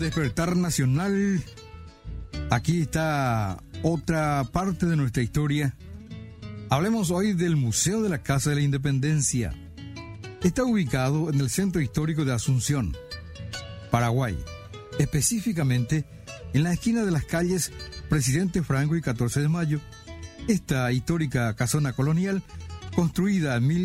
Despertar Nacional. Aquí está otra parte de nuestra historia. Hablemos hoy del Museo de la Casa de la Independencia. Está ubicado en el Centro Histórico de Asunción, Paraguay, específicamente en la esquina de las calles Presidente Franco y 14 de Mayo. Esta histórica casona colonial, construida en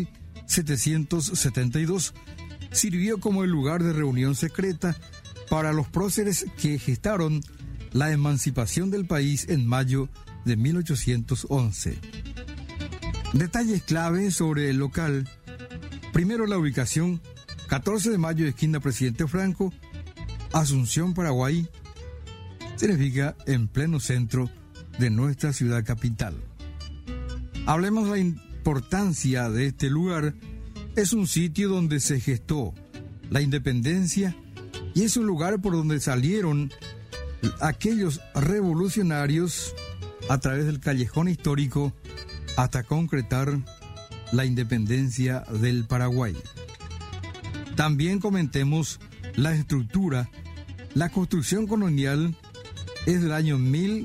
1772, sirvió como el lugar de reunión secreta para los próceres que gestaron la emancipación del país en mayo de 1811. Detalles clave sobre el local. Primero, la ubicación: 14 de Mayo, esquina Presidente Franco, Asunción, Paraguay. Significa en pleno centro de nuestra ciudad capital. Hablemos de la importancia de este lugar. Es un sitio donde se gestó la independencia y es un lugar por donde salieron aquellos revolucionarios a través del callejón histórico hasta concretar la independencia del Paraguay. También comentemos la estructura. La construcción colonial es del año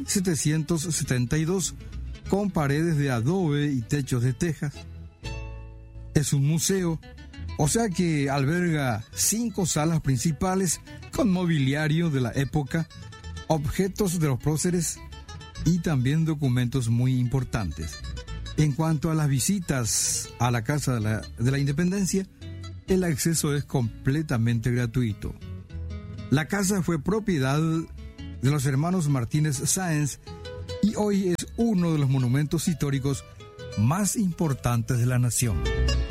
1772 con paredes de adobe y techos de tejas. Es un museo, o sea que alberga 5 salas principales con mobiliario de la época, objetos de los próceres y también documentos muy importantes. En cuanto a las visitas a la Casa de la Independencia, el acceso es completamente gratuito. La casa fue propiedad de los hermanos Martínez Sáenz y hoy es uno de los monumentos históricos más importantes de la nación.